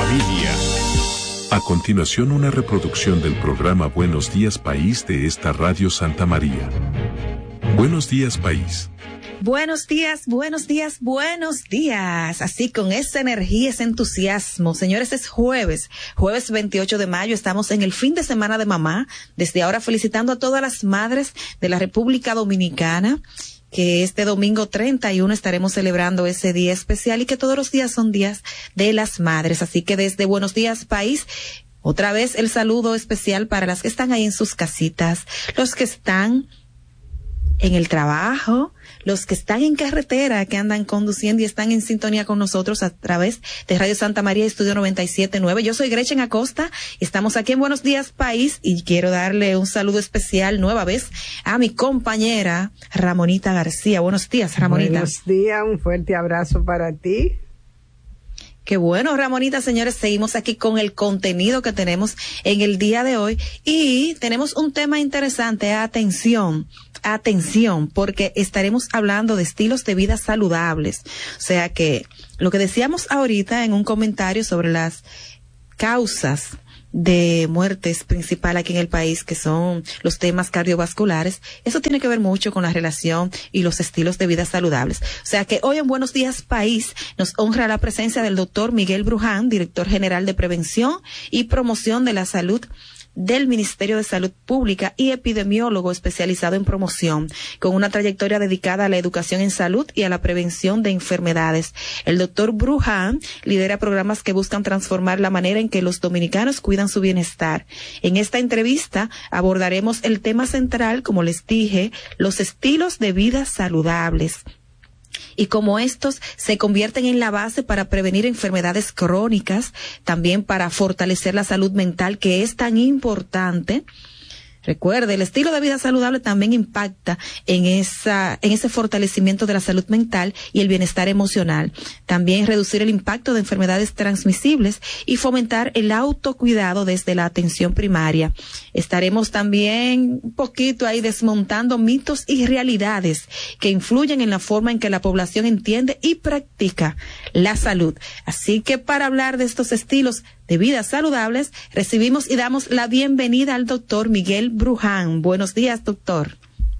familia. A continuación, una reproducción del programa Buenos Días País de esta Radio Santa María. Buenos días, País. Buenos días, buenos días, buenos días. Así con esa energía, ese entusiasmo. Señores, es jueves 28 de mayo. Estamos en el fin de semana de mamá. Desde ahora felicitando a todas las madres de la República Dominicana, que este domingo 31 estaremos celebrando ese día especial y que todos los días son días de las madres. Así que desde Buenos Días País, otra vez el saludo especial para las que están ahí en sus casitas, los que están en el trabajo, los que están en carretera, que andan conduciendo y están en sintonía con nosotros a través de Radio Santa María Estudio 97.9. Yo soy Gretchen Acosta, estamos aquí en Buenos Días País y quiero darle un saludo especial nueva vez a mi compañera Ramonita García. Buenos días, Ramonita. Buenos días, un fuerte abrazo para ti. Qué bueno, Ramonita. Señores, seguimos aquí con el contenido que tenemos en el día de hoy y tenemos un tema interesante. Atención, porque estaremos hablando de estilos de vida saludables. O sea que lo que decíamos ahorita en un comentario sobre las causas de muertes principal aquí en el país, que son los temas cardiovasculares, eso tiene que ver mucho con la relación y los estilos de vida saludables. O sea que hoy en Buenos Días País nos honra la presencia del doctor Miguel Bruján, director general de Prevención y Promoción de la Salud del Ministerio de Salud Pública y epidemiólogo especializado en promoción, con una trayectoria dedicada a la educación en salud y a la prevención de enfermedades. El doctor Bruján lidera programas que buscan transformar la manera en que los dominicanos cuidan su bienestar. En esta entrevista abordaremos el tema central, como les dije, los estilos de vida saludables, y cómo estos se convierten en la base para prevenir enfermedades crónicas, también para fortalecer la salud mental, que es tan importante. Recuerde, el estilo de vida saludable también impacta en ese fortalecimiento de la salud mental y el bienestar emocional. También reducir el impacto de enfermedades transmisibles y fomentar el autocuidado desde la atención primaria. Estaremos también un poquito ahí desmontando mitos y realidades que influyen en la forma en que la población entiende y practica la salud. Así que para hablar de estos estilos de vida saludables, recibimos y damos la bienvenida al doctor Miguel Bruján. Buenos días, doctor.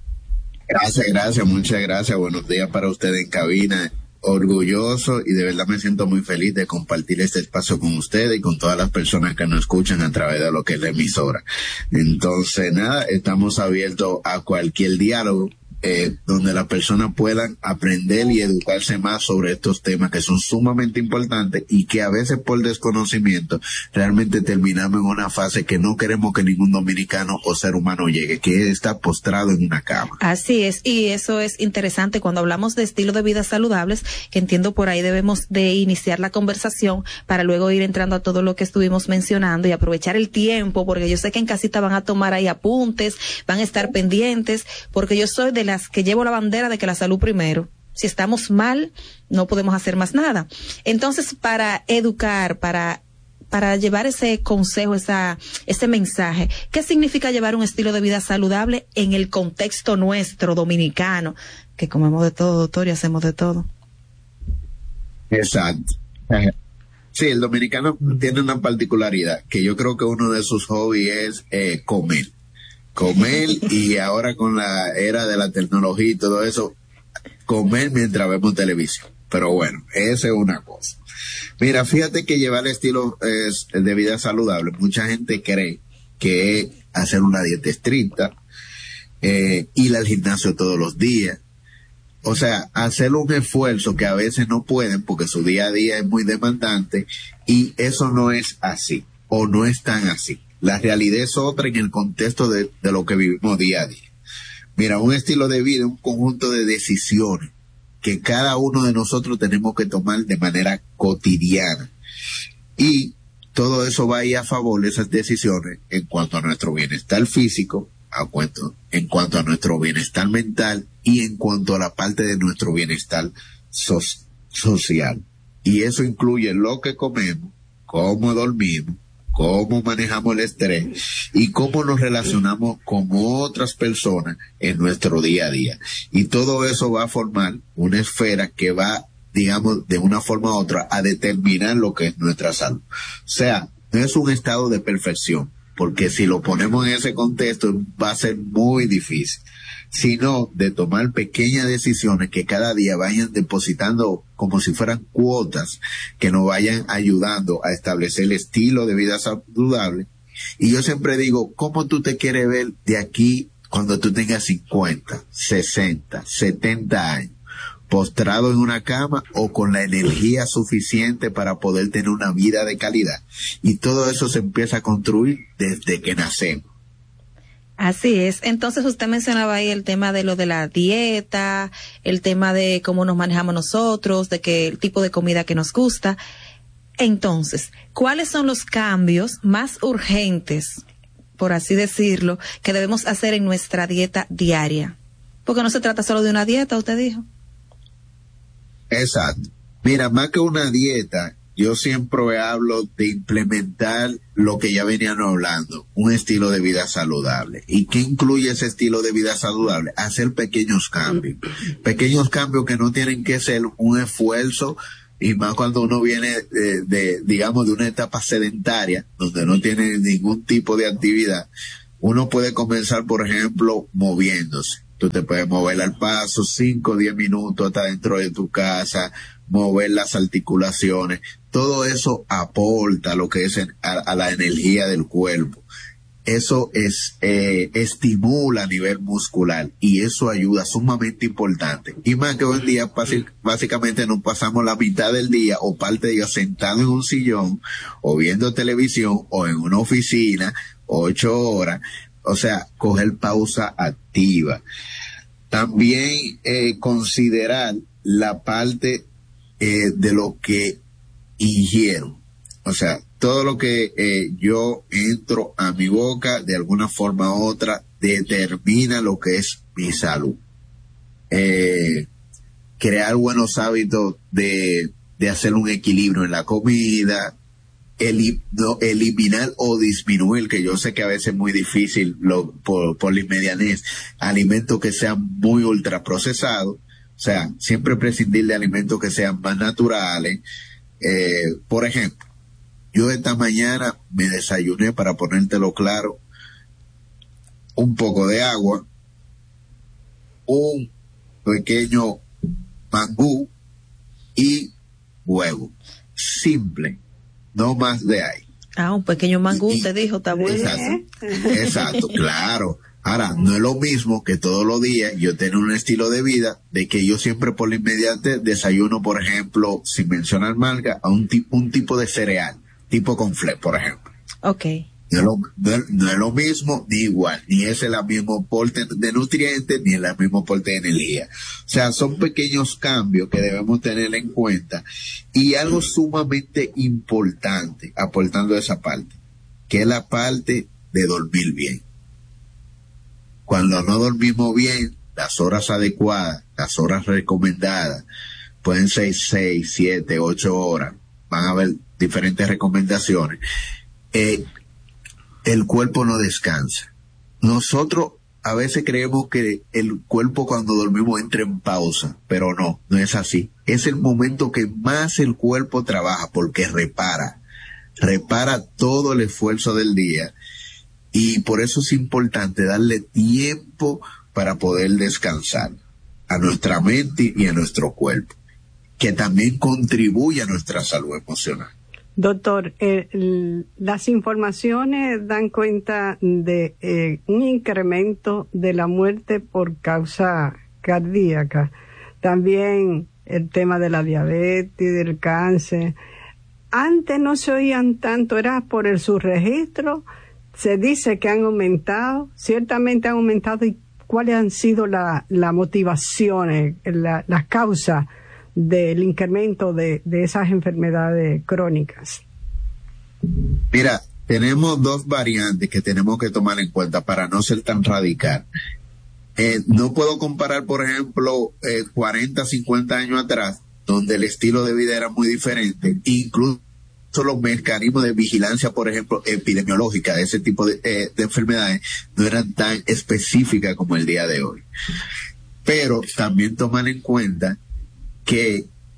Gracias, muchas gracias. Buenos días para usted en cabina. Orgulloso y de verdad me siento muy feliz de compartir este espacio con ustedes y con todas las personas que nos escuchan a través de lo que es la emisora. Entonces, nada, estamos abiertos a cualquier diálogo donde las personas puedan aprender y educarse más sobre estos temas que son sumamente importantes y que a veces por desconocimiento realmente terminamos en una fase que no queremos que ningún dominicano o ser humano llegue, que es estar postrado en una cama. Así es, y eso es interesante cuando hablamos de estilo de vida saludables, que entiendo por ahí debemos de iniciar la conversación para luego ir entrando a todo lo que estuvimos mencionando y aprovechar el tiempo, porque yo sé que en casita van a tomar ahí apuntes, van a estar pendientes, porque yo soy de las que llevo la bandera de que la salud primero. Si estamos mal, no podemos hacer más nada. Entonces, para educar, para llevar ese consejo, ese mensaje, ¿qué significa llevar un estilo de vida saludable en el contexto nuestro dominicano? Que comemos de todo, doctor, y hacemos de todo. Exacto. Sí, el dominicano tiene una particularidad, que yo creo que uno de sus hobbies es comer, y ahora con la era de la tecnología y todo eso, comer mientras vemos televisión. Pero bueno, esa es una cosa. Mira, fíjate que llevar estilo de vida saludable, mucha gente cree que es hacer una dieta estricta, ir al gimnasio todos los días, o sea, hacer un esfuerzo que a veces no pueden porque su día a día es muy demandante, y eso no es así, o no es tan así. La realidad es otra en el contexto de lo que vivimos día a día. Mira, un estilo de vida es un conjunto de decisiones que cada uno de nosotros tenemos que tomar de manera cotidiana. Y todo eso va a ir a favor de esas decisiones en cuanto a nuestro bienestar físico, en cuanto a nuestro bienestar mental y en cuanto a la parte de nuestro bienestar social. Y eso incluye lo que comemos, cómo dormimos, cómo manejamos el estrés y cómo nos relacionamos con otras personas en nuestro día a día. Y todo eso va a formar una esfera que va digamos, de una forma u otra, a determinar lo que es nuestra salud. O sea, no es un estado de perfección, porque si lo ponemos en ese contexto va a ser muy difícil, sino de tomar pequeñas decisiones que cada día vayan depositando como si fueran cuotas que nos vayan ayudando a establecer el estilo de vida saludable. Y yo siempre digo, ¿cómo tú te quieres ver de aquí cuando tú tengas 50, 60, 70 años? ¿Postrado en una cama o con la energía suficiente para poder tener una vida de calidad? Y todo eso se empieza a construir desde que nacemos. Así es. Entonces usted mencionaba ahí el tema de lo de la dieta, el tema de cómo nos manejamos nosotros, de que el tipo de comida que nos gusta. Entonces, ¿cuáles son los cambios más urgentes, por así decirlo, que debemos hacer en nuestra dieta diaria? Porque no se trata solo de una dieta, usted dijo. Exacto. Mira, más que una dieta, yo siempre hablo de implementar lo que ya venían hablando, un estilo de vida saludable. ¿Y qué incluye ese estilo de vida saludable? Hacer pequeños cambios que no tienen que ser un esfuerzo, y más cuando uno viene digamos, de una etapa sedentaria, donde no tiene ningún tipo de actividad. Uno puede comenzar, por ejemplo, moviéndose. Tú te puedes mover al paso 5 o 10 minutos hasta dentro de tu casa, mover las articulaciones. Todo eso aporta lo que es a la energía del cuerpo. Eso estimula a nivel muscular y eso ayuda sumamente importante. Y más que hoy en día básicamente nos pasamos la mitad del día o parte de ellos sentado en un sillón o viendo televisión o en una oficina 8 horas. O sea, coger pausa activa. También considerar la parte de lo que ingiero. O sea, todo lo que yo entro a mi boca, de alguna forma u otra, determina lo que es mi salud. Crear buenos hábitos de hacer un equilibrio en la comida, eliminar o disminuir, que yo sé que a veces es muy difícil por la inmediatez, alimentos que sean muy ultraprocesados. O sea, siempre prescindir de alimentos que sean más naturales. Por ejemplo, yo esta mañana me desayuné, para ponértelo claro, un poco de agua, un pequeño mangú y huevo. Simple. No más de ahí. Un pequeño mangú, te dijo, está bueno. Exacto, claro. Ahora, no es lo mismo que todos los días yo tener un estilo de vida de que yo siempre por la inmediatez desayuno, por ejemplo, sin mencionar marca, a un tipo de cereal, tipo conflé, por ejemplo. Okay. No es lo mismo, ni igual, ni es el mismo aporte de nutrientes, ni el mismo aporte de energía. O sea, son pequeños cambios que debemos tener en cuenta. Y algo sumamente importante, aportando esa parte, que es la parte de dormir bien. Cuando no dormimos bien, las horas adecuadas, las horas recomendadas, pueden ser 6, 7, 8 horas, van a haber diferentes recomendaciones. El cuerpo no descansa. Nosotros a veces creemos que el cuerpo cuando dormimos entra en pausa, pero no es así. Es el momento que más el cuerpo trabaja porque repara todo el esfuerzo del día, y por eso es importante darle tiempo para poder descansar a nuestra mente y a nuestro cuerpo, que también contribuye a nuestra salud emocional. Doctor, las informaciones dan cuenta de un incremento de la muerte por causa cardíaca. También el tema de la diabetes, del cáncer. Antes no se oían tanto, era por el subregistro. Se dice que han aumentado, ciertamente han aumentado. ¿Y cuáles han sido las motivaciones, las causas del incremento de esas enfermedades crónicas? Mira, tenemos dos variantes que tenemos que tomar en cuenta para no ser tan radical. No puedo comparar, por ejemplo, 40, 50 años atrás, donde el estilo de vida era muy diferente, incluso los mecanismos de vigilancia, por ejemplo, epidemiológica de ese tipo de enfermedades no eran tan específicas como el día de hoy. Pero también tomar en cuenta que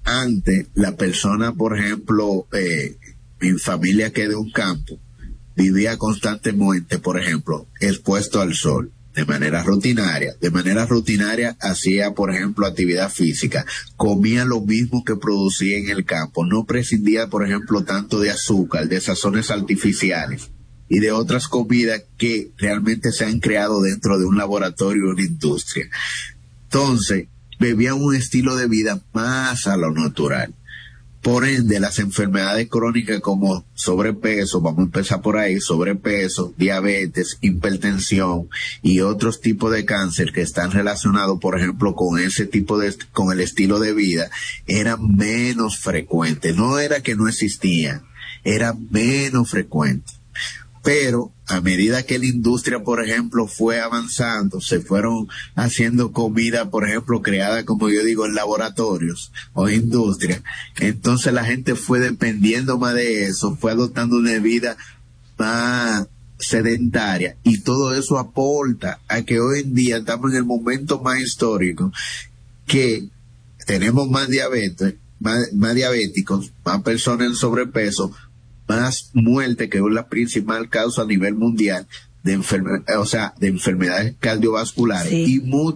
antes la persona, por ejemplo, mi familia que es de un campo, vivía constantemente, por ejemplo, expuesto al sol. De manera rutinaria hacía, por ejemplo, actividad física, comía lo mismo que producía en el campo, no prescindía, por ejemplo, tanto de azúcar, de sazones artificiales y de otras comidas que realmente se han creado dentro de un laboratorio o una industria. Entonces, bebía un estilo de vida más a lo natural. Por ende, las enfermedades crónicas como sobrepeso, vamos a empezar por ahí, sobrepeso, diabetes, hipertensión y otros tipos de cáncer que están relacionados, por ejemplo, con con el estilo de vida, eran menos frecuentes. No era que no existían, era menos frecuente. Pero a medida que la industria, por ejemplo, fue avanzando, se fueron haciendo comida, por ejemplo, creada, como yo digo, en laboratorios o industria, entonces la gente fue dependiendo más de eso, fue adoptando una vida más sedentaria, y todo eso aporta a que hoy en día estamos en el momento más histórico que tenemos más diabetes, más diabéticos, más personas en sobrepeso, más muerte, que es la principal causa a nivel mundial de enfermedades cardiovasculares, sí, y